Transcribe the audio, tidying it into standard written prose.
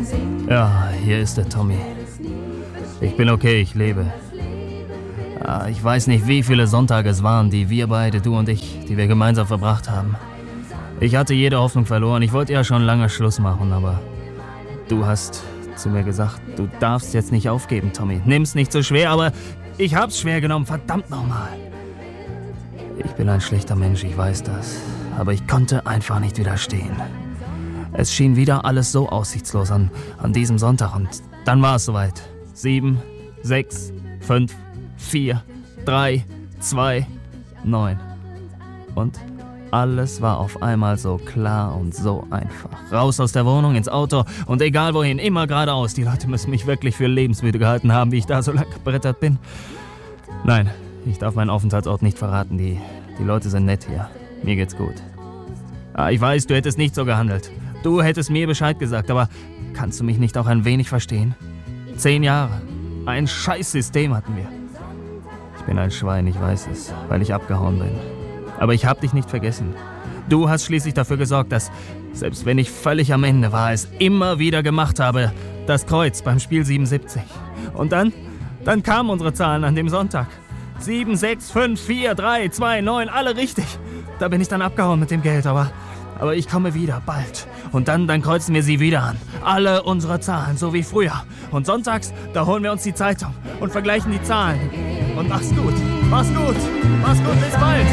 Ja, hier ist der Tommy. Ich bin okay, ich lebe. Ich weiß nicht, wie viele Sonntage es waren, die wir beide, du und ich, die wir gemeinsam verbracht haben. Ich hatte jede Hoffnung verloren. Ich wollte ja schon lange Schluss machen, aber du hast zu mir gesagt, du darfst jetzt nicht aufgeben, Tommy. Nimm's nicht so schwer, aber ich hab's schwer genommen, verdammt nochmal. Ich bin ein schlechter Mensch, ich weiß das. Aber ich konnte einfach nicht widerstehen. Es schien wieder alles so aussichtslos an diesem Sonntag und dann war es soweit. 7, 6, 5, 4, 3, 2, 9. Und alles war auf einmal so klar und so einfach. Raus aus der Wohnung, ins Auto und egal wohin, immer geradeaus. Die Leute müssen mich wirklich für lebensmüde gehalten haben, wie ich da so lang gebrettert bin. Nein, ich darf meinen Aufenthaltsort nicht verraten. Die Leute sind nett hier. Mir geht's gut. Ich weiß, du hättest nicht so gehandelt. Du hättest mir Bescheid gesagt, aber kannst du mich nicht auch ein wenig verstehen? 10 Jahre. Ein Scheißsystem hatten wir. Ich bin ein Schwein, ich weiß es, weil ich abgehauen bin. Aber ich hab dich nicht vergessen. Du hast schließlich dafür gesorgt, dass, selbst wenn ich völlig am Ende war, es immer wieder gemacht habe, das Kreuz beim Spiel 77. Und dann kamen unsere Zahlen an dem Sonntag. 7, 6, 5, 4, 3, 2, 9, alle richtig. Da bin ich dann abgehauen mit dem Geld, aber ich komme wieder, bald. Und dann kreuzen wir sie wieder an. Alle unsere Zahlen, so wie früher. Und sonntags, da holen wir uns die Zeitung und vergleichen die Zahlen. Und mach's gut, bis bald.